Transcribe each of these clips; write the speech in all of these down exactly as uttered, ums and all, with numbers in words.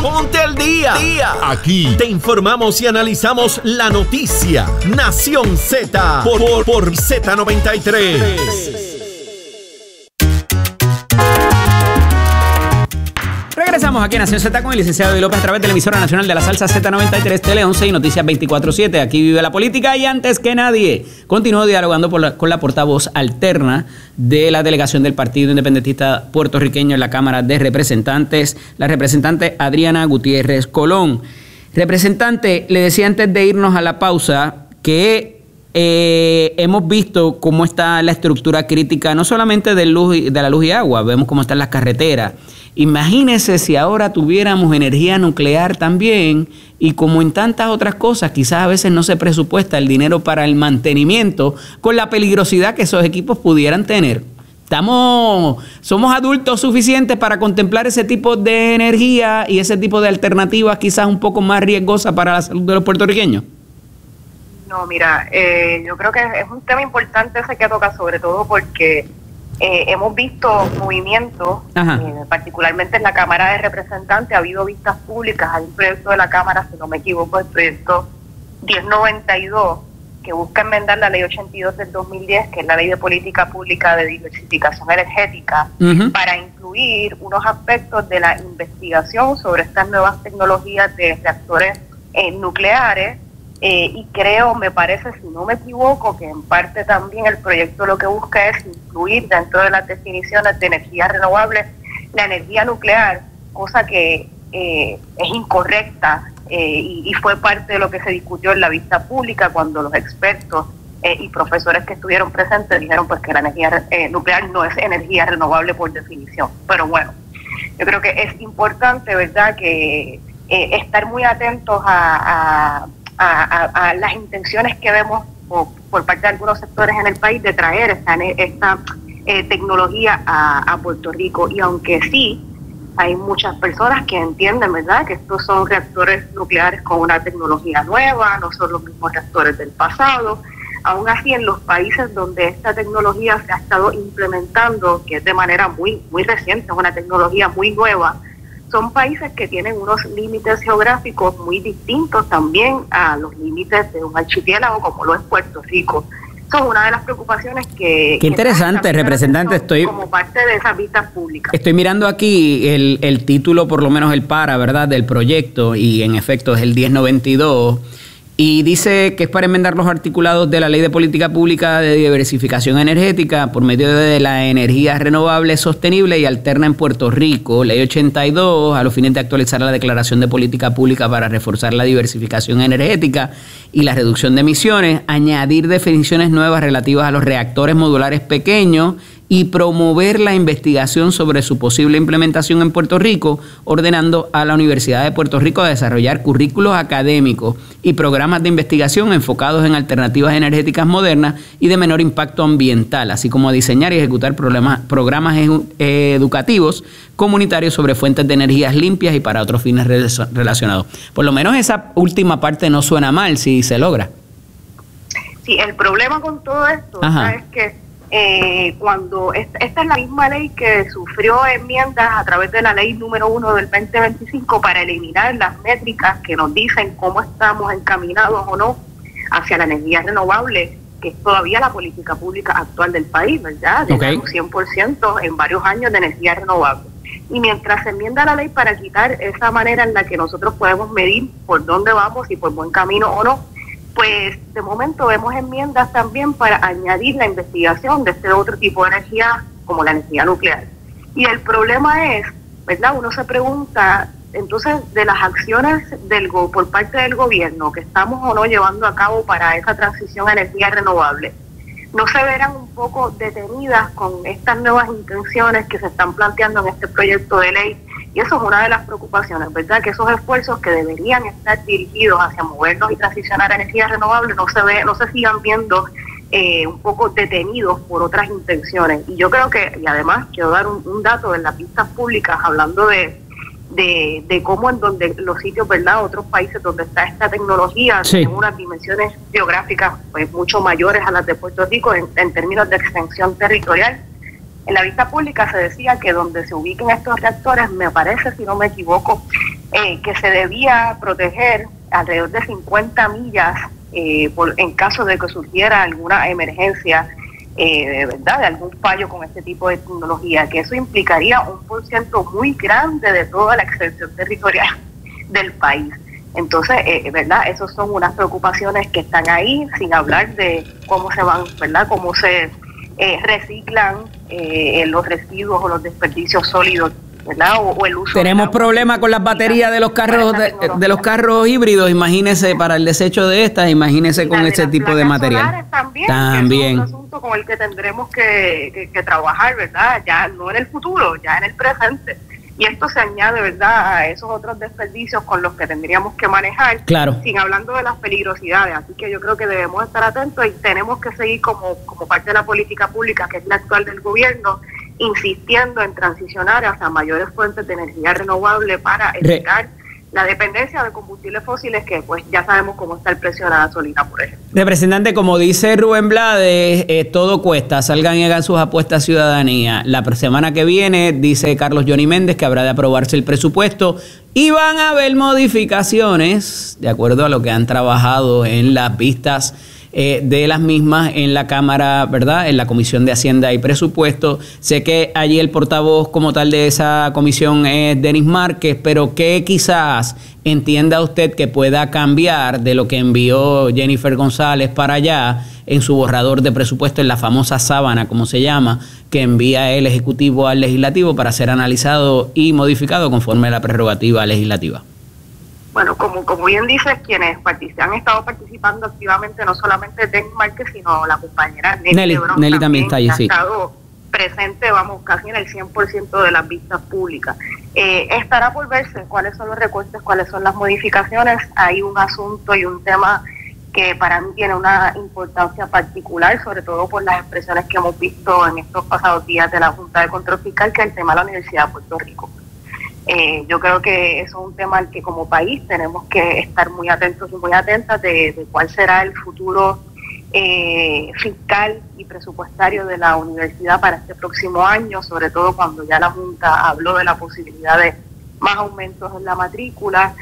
Ponte al día. día. Aquí te informamos y analizamos la noticia. Nación Z por, por, por Z noventa y tres. Regresamos aquí en Nación Z con el licenciado Eddie López a través de la emisora nacional de la salsa Z noventa y tres, Tele once y Noticias veinticuatro siete. Aquí vive la política y antes que nadie continúo dialogando por la, con la portavoz alterna de la delegación del Partido Independentista Puertorriqueño en la Cámara de Representantes, la representante Adriana Gutiérrez Colón. Representante, le decía antes de irnos a la pausa que eh, hemos visto cómo está la estructura crítica, no solamente de, luz, de la luz y agua, vemos cómo están las carreteras. Imagínese si ahora tuviéramos energía nuclear también y como en tantas otras cosas, quizás a veces no se presupuesta el dinero para el mantenimiento con la peligrosidad que esos equipos pudieran tener. Estamos, somos adultos suficientes para contemplar ese tipo de energía y ese tipo de alternativas quizás un poco más riesgosas para la salud de los puertorriqueños. No, mira, eh, yo creo que es un tema importante ese que toca, sobre todo porque Eh, hemos visto movimientos, eh, particularmente en la Cámara de Representantes, ha habido vistas públicas, hay un proyecto de la Cámara, si no me equivoco, el proyecto diez noventa y dos, que busca enmendar la ley ochenta y dos del dos mil diez, que es la ley de política pública de diversificación energética, uh-huh. para incluir unos aspectos de la investigación sobre estas nuevas tecnologías de reactores eh, nucleares. Eh, y creo, me parece, si no me equivoco, que en parte también el proyecto lo que busca es incluir dentro de las definiciones de energía renovable la energía nuclear, cosa que eh, es incorrecta eh, y, y fue parte de lo que se discutió en la vista pública cuando los expertos eh, y profesores que estuvieron presentes dijeron pues que la energía eh, nuclear no es energía renovable por definición. Pero bueno, yo creo que es importante, ¿verdad?, que eh, estar muy atentos a... a A, a, a las intenciones que vemos por, por parte de algunos sectores en el país de traer esta, esta eh, tecnología a, a Puerto Rico. Y aunque sí, hay muchas personas que entienden, ¿verdad?, que estos son reactores nucleares con una tecnología nueva, no son los mismos reactores del pasado. Aún así, en los países donde esta tecnología se ha estado implementando, que es de manera muy, muy reciente, es una tecnología muy nueva, son países que tienen unos límites geográficos muy distintos también a los límites de un archipiélago como lo es Puerto Rico. Eso es una de las preocupaciones que... Qué interesante, que representante, estoy... Como parte de esas vistas públicas. Estoy mirando aquí el, el título, por lo menos el para, ¿verdad?, del proyecto, y en efecto es el diez noventa y dos, y dice que es para enmendar los articulados de la Ley de Política Pública de Diversificación Energética por medio de la energía renovable, sostenible y alterna en Puerto Rico, Ley ochenta y dos, a los fines de actualizar la Declaración de Política Pública para reforzar la diversificación energética y la reducción de emisiones, añadir definiciones nuevas relativas a los reactores modulares pequeños y promover la investigación sobre su posible implementación en Puerto Rico, ordenando a la Universidad de Puerto Rico a desarrollar currículos académicos y programas de investigación enfocados en alternativas energéticas modernas y de menor impacto ambiental, así como a diseñar y ejecutar programas, programas educativos comunitarios sobre fuentes de energías limpias y para otros fines relacionados. Por lo menos esa última parte no suena mal si se logra. Sí, el problema con todo esto es que Eh, cuando esta, esta es la misma ley que sufrió enmiendas a través de la ley número uno del veinte veinticinco para eliminar las métricas que nos dicen cómo estamos encaminados o no hacia la energía renovable, que es todavía la política pública actual del país, ¿verdad? De okay. un cien por ciento en varios años de energía renovable. Y mientras se enmienda la ley para quitar esa manera en la que nosotros podemos medir por dónde vamos y por buen camino o no, pues de momento vemos enmiendas también para añadir la investigación de este otro tipo de energía como la energía nuclear. Y el problema es, ¿verdad? Uno se pregunta, entonces, de las acciones del go por parte del gobierno que estamos o no llevando a cabo para esa transición a energía renovable, ¿no se verán un poco detenidas con estas nuevas intenciones que se están planteando en este proyecto de ley? Y eso es una de las preocupaciones, ¿verdad? Que esos esfuerzos que deberían estar dirigidos hacia movernos y transicionar a energías renovables no se ve, no se sigan viendo eh, un poco detenidos por otras intenciones. Y yo creo que, y además quiero dar un, un dato en las vistas públicas hablando de, de, de cómo en donde los sitios, ¿verdad? Otros países donde está esta tecnología sí. tienen unas dimensiones geográficas pues mucho mayores a las de Puerto Rico en, en términos de extensión territorial. En la vista pública se decía que donde se ubiquen estos reactores, me parece, si no me equivoco, eh, que se debía proteger alrededor de cincuenta millas eh, por, en caso de que surgiera alguna emergencia, eh, ¿verdad?, de algún fallo con este tipo de tecnología, que eso implicaría un porcentaje muy grande de toda la extensión territorial del país. Entonces, eh, ¿verdad?, esas son unas preocupaciones que están ahí, sin hablar de cómo se van, ¿verdad?, cómo se eh, reciclan eh, los residuos o los desperdicios sólidos, ¿verdad?, o, o el uso. Tenemos problemas con las baterías de los carros de, de los carros híbridos. Imagínese para el desecho de estas, imagínese con ese tipo de material. También, también. Que es un asunto con el que tendremos que, que, que trabajar, ¿verdad?, ya no en el futuro, ya en el presente. Y esto se añade, ¿verdad?, a esos otros desperdicios con los que tendríamos que manejar, claro, sin hablando de las peligrosidades. Así que yo creo que debemos estar atentos y tenemos que seguir como, como parte de la política pública, que es la actual del gobierno, insistiendo en transicionar hacia mayores fuentes de energía renovable para evitar la dependencia de combustibles fósiles, que pues ya sabemos cómo está el precio de la gasolina, por ejemplo. Representante, como dice Rubén Blades, eh, todo cuesta, salgan y hagan sus apuestas ciudadanía. La semana que viene, dice Carlos Johnny Méndez, que habrá de aprobarse el presupuesto y van a haber modificaciones, de acuerdo a lo que han trabajado en las vistas Eh, de las mismas en la Cámara, ¿verdad?, en la Comisión de Hacienda y Presupuesto. Sé que allí el portavoz como tal de esa comisión es Denis Márquez, pero ¿qué quizás entienda usted que pueda cambiar de lo que envió Jennifer González para allá en su borrador de presupuesto, en la famosa sábana, como se llama, que envía el Ejecutivo al Legislativo para ser analizado y modificado conforme a la prerrogativa legislativa? Bueno, como como bien dices, quienes han estado participando activamente, no solamente Denis Márquez, sino la compañera Nelly, Nelly, Lebrón, Nelly también está allí, ha sí. estado presente, vamos, casi en el cien por ciento de las vistas públicas. Eh, estará por verse cuáles son los recortes, cuáles son las modificaciones. Hay un asunto y un tema que para mí tiene una importancia particular, sobre todo por las expresiones que hemos visto en estos pasados días de la Junta de Control Fiscal, que es el tema de la Universidad de Puerto Rico. Eh, yo creo que eso es un tema al que como país tenemos que estar muy atentos y muy atentas de, de cuál será el futuro eh, fiscal y presupuestario de la universidad para este próximo año, sobre todo cuando ya la Junta habló de la posibilidad de más aumentos en la matrícula,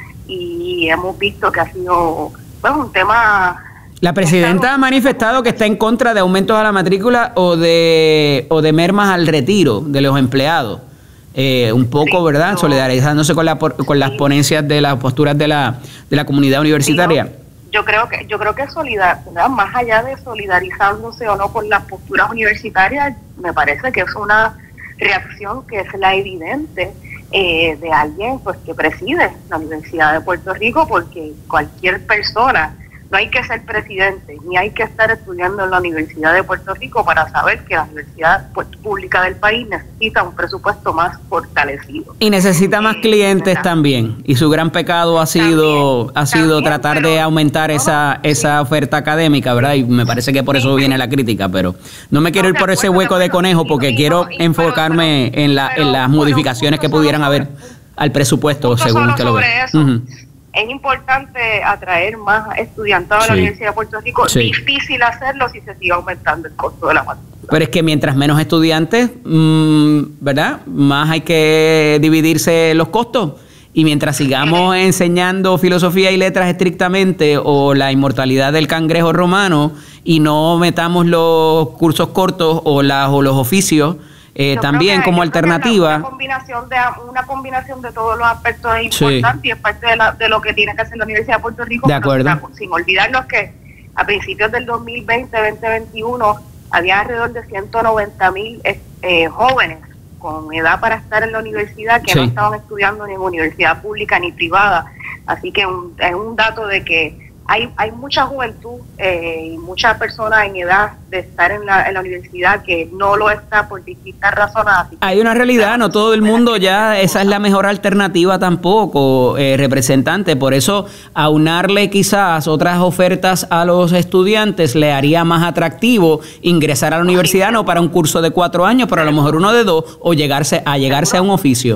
y hemos visto que ha sido, bueno, un tema... La presidenta ha manifestado que está en contra de aumentos a la matrícula o de, o de mermas al retiro de los empleados. Eh, un poco, sí, ¿verdad?, no, solidarizándose con la con las sí. ponencias de las posturas de la de la comunidad universitaria. Sí, no, yo creo que yo creo que solidar, ¿verdad?, más allá de solidarizándose o no con las posturas universitarias, me parece que es una reacción que es la evidente eh, de alguien pues que preside la Universidad de Puerto Rico, porque cualquier persona, no hay que ser presidente, ni hay que estar estudiando en la Universidad de Puerto Rico para saber que la universidad pública del país necesita un presupuesto más fortalecido. Y necesita más eh, clientes ¿verdad? También. Y su gran pecado ha sido también, ha sido también, tratar de aumentar no, esa esa sí. oferta académica, ¿verdad? Y me parece que por eso sí, viene la crítica, pero no me quiero no, ir por ese hueco de conejo, porque y, quiero y, enfocarme pero, pero, en, la, pero, en las modificaciones que pudieran sobre, haber al presupuesto, según usted lo ve. Uh-huh. Es importante atraer más estudiantes a la sí. Universidad de Puerto Rico. Sí. Difícil hacerlo si se sigue aumentando el costo de la matrícula. Pero es que mientras menos estudiantes, mmm, ¿verdad?, más hay que dividirse los costos. Y mientras sigamos ¿Sí? enseñando filosofía y letras estrictamente, o la inmortalidad del cangrejo romano, y no metamos los cursos cortos o, las, o los oficios, Eh, también que, como alternativa. Una combinación, de, una combinación de todos los aspectos es importante, sí. y es parte de, la, de lo que tiene que hacer la Universidad de Puerto Rico. De acuerdo. Pero, sin olvidarnos que a principios del dos mil veinte, veinte veintiuno había alrededor de ciento noventa mil eh, jóvenes con edad para estar en la universidad que sí. no estaban estudiando ni en universidad pública ni privada. Así que un, es un dato de que Hay, hay mucha juventud eh, y muchas personas en edad de estar en la, en la universidad que no lo está por distintas razones. Así hay una realidad, no todo el mundo ya, esa es la mejor alternativa tampoco, eh, representante. Por eso, aunarle quizás otras ofertas a los estudiantes le haría más atractivo ingresar a la universidad, no para un curso de cuatro años, pero a lo mejor uno de dos, o llegarse a llegarse a un oficio.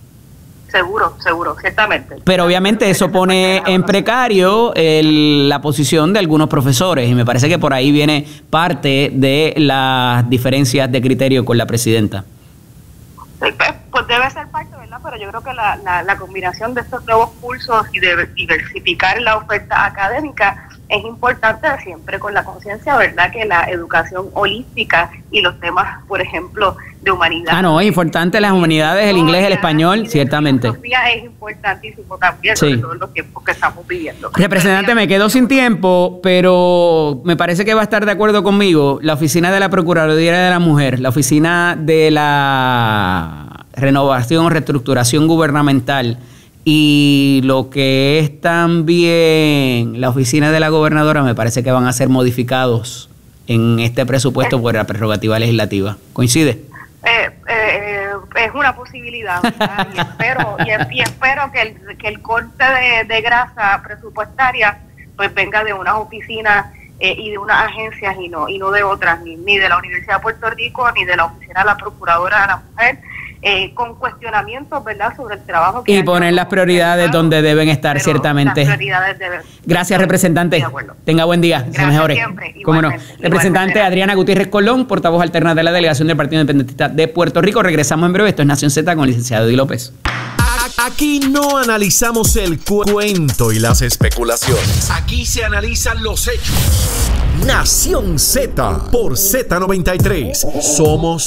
Seguro, seguro, ciertamente. Pero obviamente eso pone en precario el, la posición de algunos profesores, y me parece que por ahí viene parte de las diferencias de criterio con la presidenta. Pues debe ser parte, ¿verdad? ¿verdad? Pero yo creo que la, la, la combinación de estos nuevos cursos y de diversificar la oferta académica es importante siempre con la conciencia, ¿verdad? Que la educación holística y los temas, por ejemplo, de humanidad. Ah, no, es importante las humanidades, el inglés, el español, ciertamente. La es importantísimo también, sí. Sobre todo en los tiempos que estamos viviendo. Representante, me quedo sin tiempo, pero me parece que va a estar de acuerdo conmigo. La oficina de la Procuraduría de la Mujer, la oficina de la renovación o reestructuración gubernamental, y lo que es también la oficina de la gobernadora, me parece que van a ser modificados en este presupuesto por la prerrogativa legislativa. ¿Coincide? Eh, eh, es una posibilidad, ¿verdad? y espero y, y espero que el, que el corte de, de grasa presupuestaria pues venga de unas oficinas eh, y de unas agencias y no y no de otras, ni, ni de la Universidad de Puerto Rico ni de la oficina de la Procuradora de la Mujer. Eh, con cuestionamientos, ¿verdad?, sobre el trabajo que y poner las prioridades donde deben estar, ciertamente. Las prioridades deben. Gracias, representante. Tenga buen día. Gracias, se mejore. Siempre, ¿Cómo no? Representante Adriana Gutiérrez Colón, portavoz alterna de la delegación del Partido Independentista de Puerto Rico. Regresamos en breve. Esto es Nación Z con el licenciado Eddie López. Aquí no analizamos el cu- cuento y las especulaciones. Aquí se analizan los hechos. Nación Z por Z noventa y tres. Somos